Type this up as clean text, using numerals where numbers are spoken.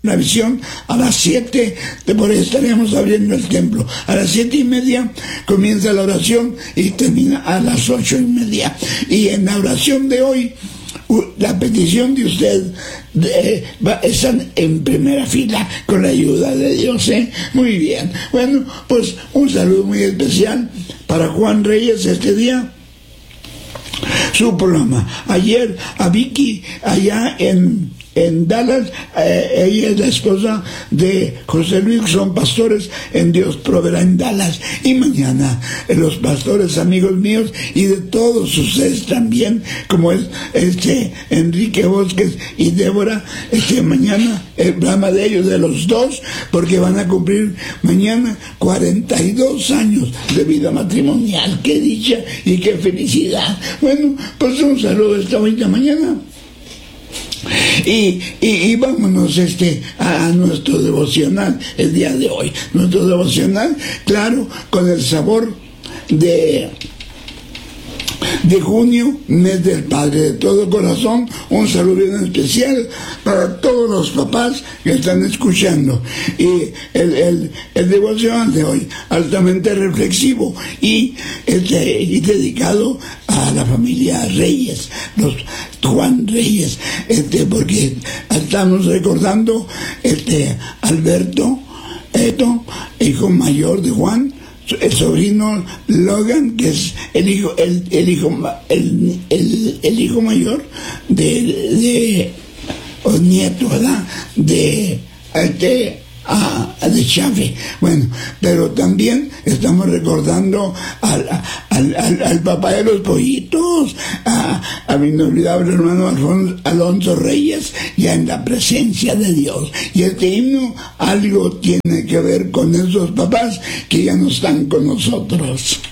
la visión a las 7, por ahí estaremos abriendo el templo. A las 7:30 comienza la oración y termina a las 8:30. Y en la oración de hoy, la petición de usted están en primera fila con la ayuda de Dios, ¿eh? Muy bien. Bueno, pues un saludo muy especial para Juan Reyes este día. Su programa. Ayer a Vicky allá en Dallas, ella es la esposa de José Luis, son pastores en Dios Proveerá en Dallas. Y mañana los pastores amigos míos y de todos ustedes también, como es Enrique Bosques y Débora, mañana el programa de ellos, de los dos, porque van a cumplir mañana 42 años de vida matrimonial. Qué dicha y qué felicidad. Bueno, pues un saludo esta bonita mañana. Y vámonos a nuestro devocional el día de hoy. Nuestro devocional, claro, con el sabor de junio, mes del Padre. De todo corazón, un saludo bien especial para todos los papás que están escuchando. Y el devocional de hoy, altamente reflexivo y dedicado a la familia Reyes, los Juan Reyes, porque estamos recordando Alberto, hijo mayor de Juan, el sobrino Logan, que es el hijo mayor o nieto, ¿verdad? de Chávez. Bueno, pero también estamos recordando al papá de los pollitos, a mi inolvidable hermano Alonso Reyes, ya en la presencia de Dios. Y este himno algo tiene que ver con esos papás que ya no están con nosotros.